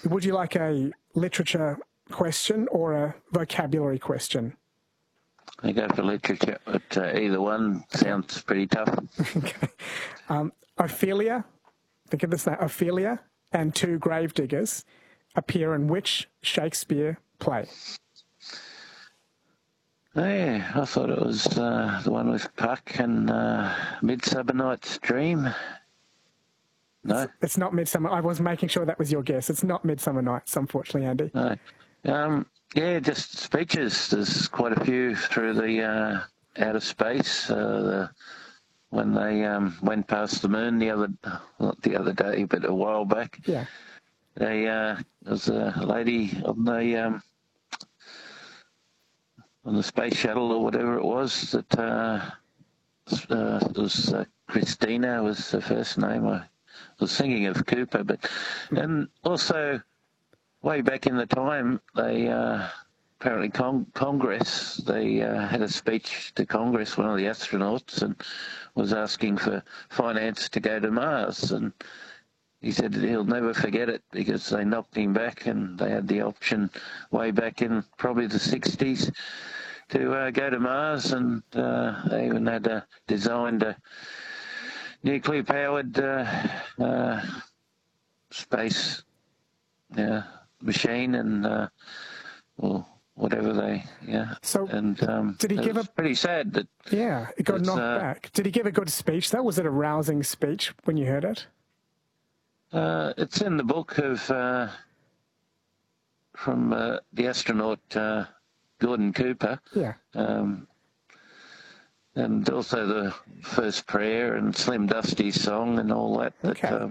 Would you like a literature question or a vocabulary question? I go for literature, but either one sounds pretty tough. Okay. Ophelia, think of this now, Ophelia and two gravediggers appear in which Shakespeare play? Oh, yeah, I thought it was the one with Puck and Midsummer Night's Dream. No? It's not Midsummer. I was making sure that was your guess. It's not Midsummer Nights, unfortunately, Andy. No. Yeah, just speeches. There's quite a few through the outer space. When they went past the moon not the other day, but a while back. Yeah. There was a lady on the space shuttle or whatever it was that was Christina was the first name. I was thinking of Cooper, and also way back in the time they apparently Congress they had a speech to Congress, one of the astronauts, and was asking for finance to go to Mars, and he said he'll never forget it because they knocked him back, and they had the option way back in probably the 60s to go to Mars, and they even had designed a nuclear-powered space machine, and whatever they, So and did he give pretty sad that it got knocked back. Did he give a good speech though? Was it a rousing speech when you heard it? It's in the book of from the astronaut Gordon Cooper. Yeah. And also the first prayer and Slim Dusty's song and all that. Okay.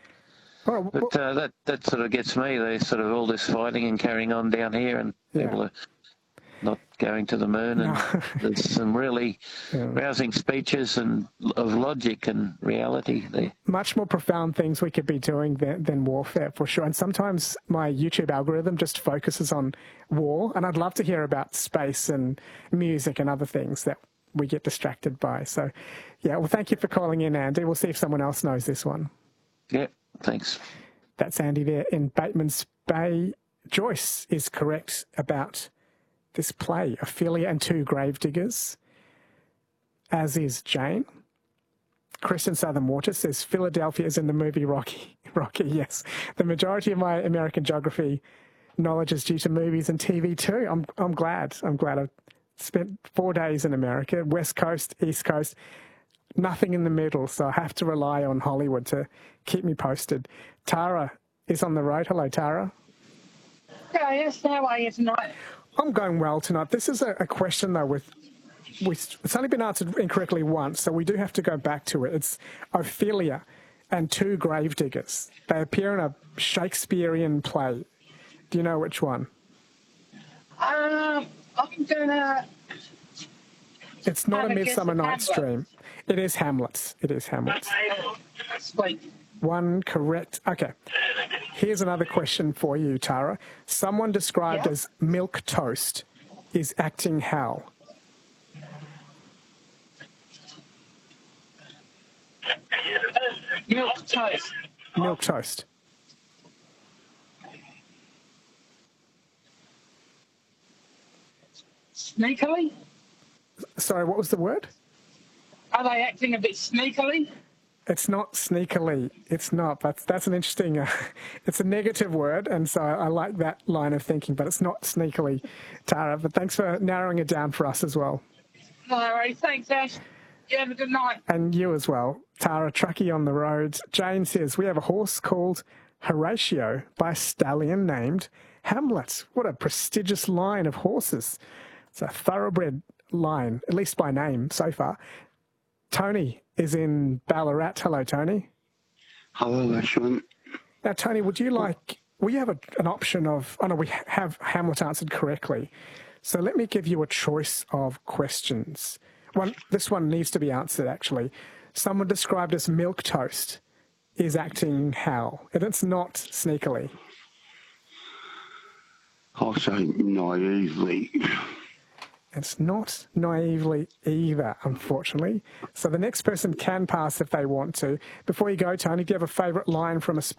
That sort of gets me. There's sort of all this fighting and carrying on down here, and people are not going to the moon. And there's some really rousing speeches and of logic and reality there. Much more profound things we could be doing than warfare, for sure. And sometimes my YouTube algorithm just focuses on war, and I'd love to hear about space and music and other things that we get distracted by. So, well, thank you for calling in, Andy. We'll see if someone else knows this one. Yeah, thanks. That's Andy there in Bateman's Bay. Joyce is correct about this play, Ophelia and Two Gravediggers, as is Jane. Christian Southern Water says Philadelphia is in the movie Rocky. Rocky, yes. The majority of my American geography knowledge is due to movies and TV too. I'm glad. I've spent 4 days in America, West Coast, East Coast, nothing in the middle, so I have to rely on Hollywood to keep me posted. Tara is on the road. Hello, Tara. Yes, how are you tonight? I'm going well tonight. This is a question, though, it's only been answered incorrectly once, so we do have to go back to it. It's Ophelia and Two Gravediggers. They appear in a Shakespearean play. Do you know which one? I'm gonna... It's not A Midsummer Night's Dream. It is Hamlet. It is Hamlet. Sweet. One correct. Okay. Here's another question for you, Tara. Someone described as milk toast is acting how? Milk toast. Milk toast. Sneakily? Sorry, what was the word? Are they acting a bit sneakily? It's not sneakily. It's not. That's an interesting... it's a negative word, and so I like that line of thinking, but it's not sneakily, Tara. But thanks for narrowing it down for us as well. No worries. Thanks, Ash. You have a good night. And you as well. Tara, truckie on the road. Jane says, we have a horse called Horatio by a stallion named Hamlet. What a prestigious line of horses. It's a thoroughbred line, at least by name so far. Tony is in Ballarat. Hello, Tony. Hello, Ashwin. Now, Tony, we have an option of, we have Hamlet answered correctly. So let me give you a choice of questions. This one needs to be answered, actually. Someone described as milk toast is acting how? And it's not sneakily. I'll say naively. It's not naively either, unfortunately. So the next person can pass if they want to. Before you go, Tony, do you have a favourite line from a